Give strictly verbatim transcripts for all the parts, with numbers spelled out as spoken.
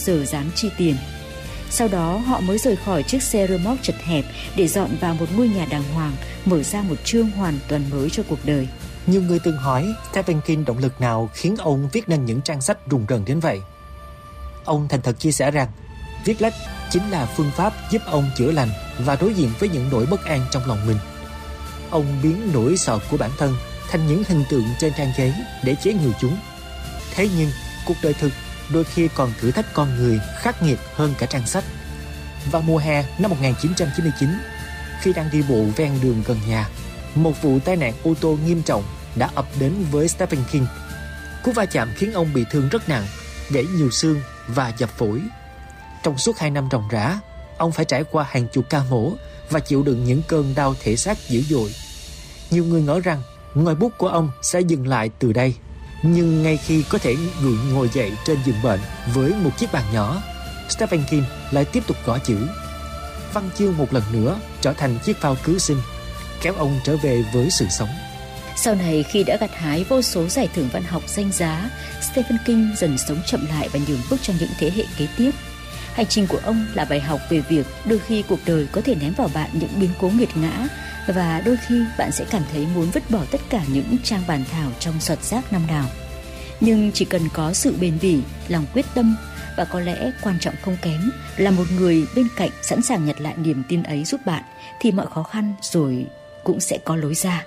giờ dám chi tiền. Sau đó họ mới rời khỏi chiếc xe rơ moóc chật hẹp để dọn vào một ngôi nhà đàng hoàng, mở ra một chương hoàn toàn mới cho cuộc đời. Nhiều người từng hỏi Stephen King động lực nào khiến ông viết nên những trang sách rùng rợn đến vậy. Ông thành thật chia sẻ rằng viết lách chính là phương pháp giúp ông chữa lành và đối diện với những nỗi bất an trong lòng mình. Ông biến nỗi sợ của bản thân thành những hình tượng trên trang giấy để chế ngự chúng. Thế nhưng cuộc đời thực đôi khi còn thử thách con người khắc nghiệt hơn cả trang sách. Vào mùa hè năm một nghìn chín trăm chín mươi chín, khi đang đi bộ ven đường gần nhà, một vụ tai nạn ô tô nghiêm trọng đã ập đến với Stephen King. Cú va chạm khiến ông bị thương rất nặng, gãy nhiều xương và dập phổi. Trong suốt hai năm ròng rã, ông phải trải qua hàng chục ca mổ và chịu đựng những cơn đau thể xác dữ dội. Nhiều người ngỡ rằng ngòi bút của ông sẽ dừng lại từ đây, nhưng ngay khi có thể gượng ngồi dậy trên giường bệnh với một chiếc bàn nhỏ, Stephen King lại tiếp tục gõ chữ. Văn chương một lần nữa trở thành chiếc phao cứu sinh, kéo ông trở về với sự sống. Sau này, khi đã gặt hái vô số giải thưởng văn học danh giá, Stephen King dần sống chậm lại và nhường bước cho những thế hệ kế tiếp. Hành trình của ông là bài học về việc đôi khi cuộc đời có thể ném vào bạn những biến cố nghiệt ngã, và đôi khi bạn sẽ cảm thấy muốn vứt bỏ tất cả những trang bàn thảo trong giọt rác năm nào. Nhưng chỉ cần có sự bền bỉ, lòng quyết tâm, và có lẽ quan trọng không kém là một người bên cạnh sẵn sàng nhặt lại niềm tin ấy giúp bạn, thì mọi khó khăn rồi cũng sẽ có lối ra.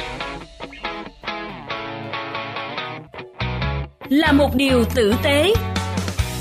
Là một điều tử tế.